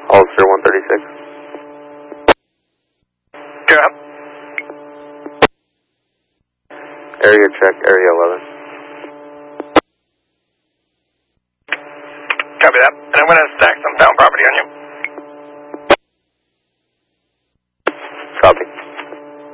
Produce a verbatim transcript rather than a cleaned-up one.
Ulster one thirty-six. Cap. Area check, area eleven. Copy that. And I'm going to stack some found property on you.